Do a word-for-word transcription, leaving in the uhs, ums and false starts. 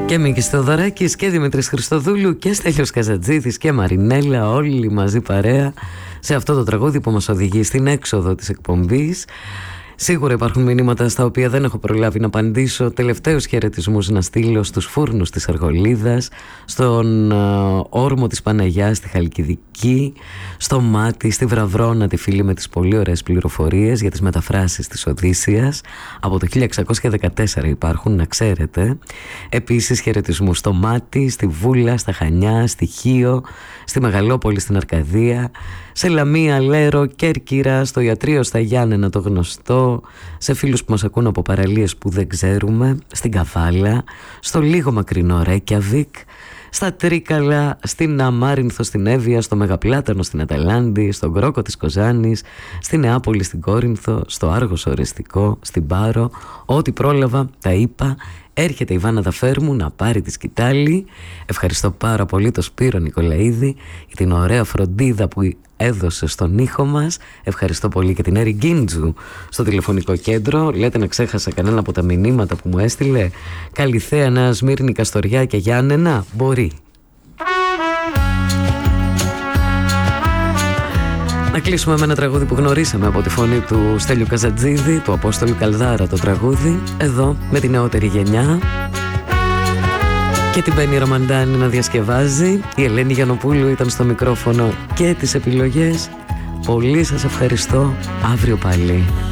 Και Μίκης Θεοδωράκης και Δημήτρης Χριστοδούλου και Στέλιος Καζατζίδης και Μαρινέλα, όλοι μαζί παρέα σε αυτό το τραγούδι που μας οδηγεί στην έξοδο της εκπομπής. Σίγουρα υπάρχουν μηνύματα στα οποία δεν έχω προλάβει να απαντήσω. Τελευταίους χαιρετισμούς να στείλω στους φούρνους της Αργολίδας, στον uh, όρμο της Παναγιάς στη Χαλκιδική, στο Μάτι, στη Βραβρώνα, τη φίλη με τις πολύ ωραίες πληροφορίες για τις μεταφράσεις της Οδύσσειας. Από το χίλια εξακόσια δεκατέσσερα υπάρχουν, να ξέρετε. Επίσης χαιρετισμούς στο Μάτι, στη Βούλα, στα Χανιά, στη Χίο, στη Μεγαλόπολη, στην Αρκαδία, σε Λαμία, Λέρο, Κέρκυρα, στο Ιατρείο στα Γιάννενα το γνωστό, σε φίλους που μας ακούν από παραλίες που δεν ξέρουμε, στην Καβάλα, στο λίγο μακρινό Ρέκιαβικ, στα Τρίκαλα, στην Αμάρινθο, στην Εύβοια, στο Μεγαπλάτανο, στην Αταλάντη, στον Κρόκο της Κοζάνης, στη Νεάπολη, στην Κόρινθο, στο Άργος Οριστικό, στην Πάρο. Ό,τι πρόλαβα τα είπα. Έρχεται η Βάνα Δαφέρμου να πάρει τη σκητάλη. Ευχαριστώ πάρα πολύ τον Σπύρο Νικολαίδη για την ωραία φροντίδα που έδωσε στον ήχο μας. Ευχαριστώ πολύ και την Έρη Γκίντζου στο τηλεφωνικό κέντρο. Λέτε να ξέχασα κανένα από τα μηνύματα που μου έστειλε. Καλυθέα, Νέα Σμύρνη, Καστοριά και Γιάννενα. Μπορεί. Να κλείσουμε με ένα τραγούδι που γνωρίσαμε από τη φωνή του Στέλιου Καζατζίδη, του Απόστολου Καλδάρα, το τραγούδι, εδώ με τη νεότερη γενιά. Και την Μπέννη Ραμαντάνη να διασκευάζει. Η Ελένη Γιαννοπούλου ήταν στο μικρόφωνο και τις επιλογές. Πολύ σας ευχαριστώ. Αύριο πάλι.